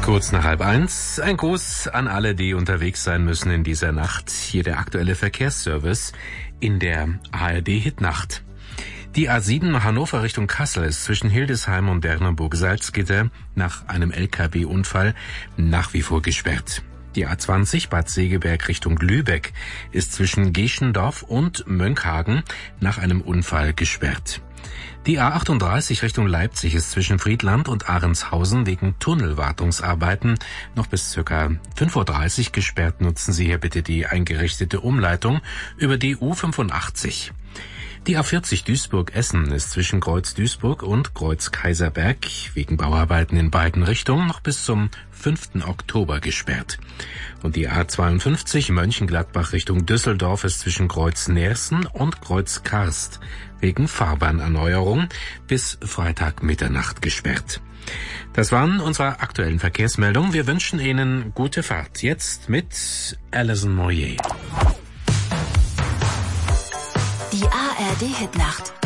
Kurz nach 12:30, ein Gruß an alle, die unterwegs sein müssen in dieser Nacht. Hier der aktuelle Verkehrsservice in der ARD-Hitnacht. Die A7 Hannover Richtung Kassel ist zwischen Hildesheim und Bernburg-Salzgitter nach einem LKW-Unfall nach wie vor gesperrt. Die A20 Bad Segeberg Richtung Lübeck ist zwischen Geschendorf und Mönckehagen nach einem Unfall gesperrt. Die A38 Richtung Leipzig ist zwischen Friedland und Ahrenshausen wegen Tunnelwartungsarbeiten noch bis ca. 5:30 Uhr gesperrt. Nutzen Sie hier bitte die eingerichtete Umleitung über die U85. Die A40 Duisburg-Essen ist zwischen Kreuz Duisburg und Kreuz Kaiserberg wegen Bauarbeiten in beiden Richtungen noch bis zum 5. Oktober gesperrt. Und die A52 Mönchengladbach Richtung Düsseldorf ist zwischen Kreuz Neersen und Kreuz Karst wegen Fahrbahnerneuerung bis Freitag Mitternacht gesperrt. Das waren unsere aktuellen Verkehrsmeldungen. Wir wünschen Ihnen gute Fahrt. Jetzt mit Alison Moyet. Die ARD-Hitnacht.